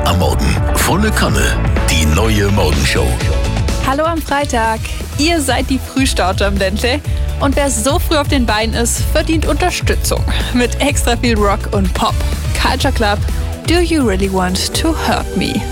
am Morgen. Volle Kanne. Die neue Morgenshow. Hallo am Freitag. Ihr seid die Frühstarter im Ländle. Und wer so früh auf den Beinen ist, verdient Unterstützung. Mit extra viel Rock und Pop. Culture Club. Do you really want to hurt me?